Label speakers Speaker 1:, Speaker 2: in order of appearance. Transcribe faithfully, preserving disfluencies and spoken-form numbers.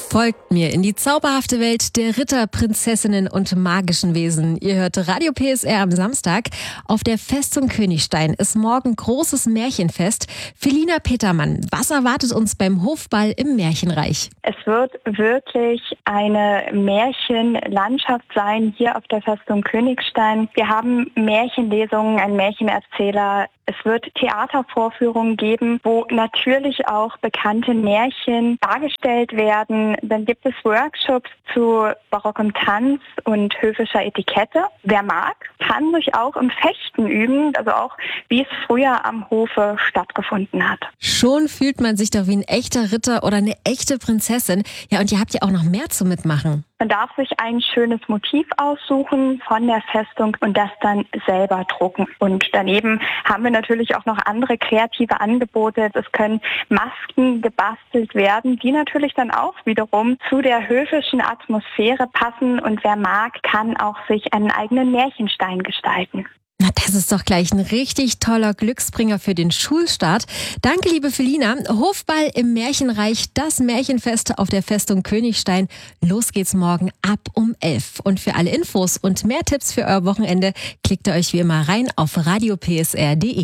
Speaker 1: Folgt mir in die zauberhafte Welt der Ritter, Prinzessinnen und magischen Wesen. Ihr hört Radio P S R am Samstag. Auf der Festung Königstein ist morgen großes Märchenfest. Felina Petermann, was erwartet uns beim Hofball im Märchenreich?
Speaker 2: Es wird wirklich eine Märchenlandschaft sein hier auf der Festung Königstein. Wir haben Märchenlesungen, einen Märchenerzähler. Es wird Theatervorführungen geben, wo natürlich auch bekannte Märchen dargestellt werden. Dann gibt es Workshops zu barockem Tanz und höfischer Etikette. Wer mag, kann sich auch im Fechten üben, also auch wie es früher am Hofe stattgefunden hat.
Speaker 1: Schon fühlt man sich doch wie ein echter Ritter oder eine echte Prinzessin. Ja, und ihr habt ja auch noch mehr zu mitmachen.
Speaker 2: Man darf sich ein schönes Motiv aussuchen von der Festung und das dann selber drucken. Und daneben haben wir natürlich auch noch andere kreative Angebote. Es können Masken gebastelt werden, die natürlich dann auch wiederum zu der höfischen Atmosphäre passen. Und wer mag, kann auch sich einen eigenen Märchenstein gestalten.
Speaker 1: Na, das ist doch gleich ein richtig toller Glücksbringer für den Schulstart. Danke, liebe Felina. Hofball im Märchenreich, das Märchenfest auf der Festung Königstein. Los geht's morgen ab um elf. Und für alle Infos und mehr Tipps für euer Wochenende klickt ihr euch wie immer rein auf radio p s r punkt d e.